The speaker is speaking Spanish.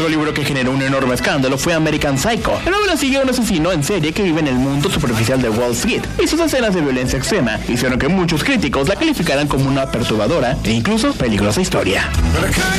Otro libro que generó un enorme escándalo fue American Psycho. La novela sigue a un asesino en serie que vive en el mundo superficial de Wall Street, y sus escenas de violencia extrema hicieron que muchos críticos la calificaran como una perturbadora e incluso peligrosa historia.